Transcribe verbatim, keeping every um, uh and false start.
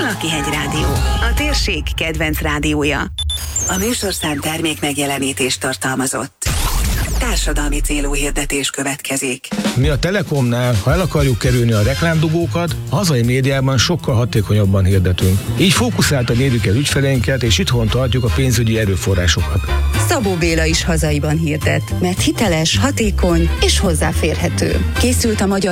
Valakihegy Rádió, a térség kedvenc rádiója. A műsorszám termék megjelenítést tartalmazott. Társadalmi célú hirdetés következik. Mi a Telekomnál, ha el akarjuk kerülni a reklámdugókat, a hazai médiában sokkal hatékonyabban hirdetünk. Így fókuszáltan érjük el ügyfeleinket, és itthon tartjuk a pénzügyi erőforrásokat. Szabó Béla is hazaiban hirdet, mert hiteles, hatékony és hozzáférhető. Készült a magyar